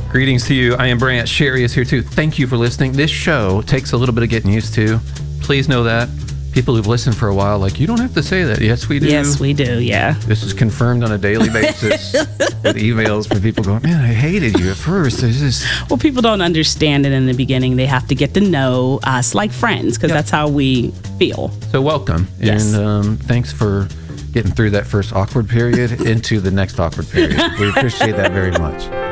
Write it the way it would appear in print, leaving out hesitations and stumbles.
Greetings to you. I am Brant. Sherry is here too. Thank you for listening. This show takes a little bit of getting used to. Please know that. People who've listened for a while, like, you don't have to say that. Yes, we do. Yes, we do, yeah. This is confirmed on a daily basis with emails from people going, man, I hated you at first. Well, people don't understand it in the beginning. They have to get to know us like friends, because that's how we feel. So welcome. Yes. And thanks for getting through that first awkward period into the next awkward period. We appreciate that very much.